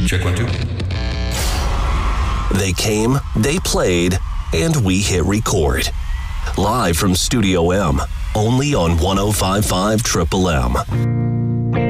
Check 1, 2. They came, they played, and we hit record. Live from Studio M, only on 105.5 Triple M.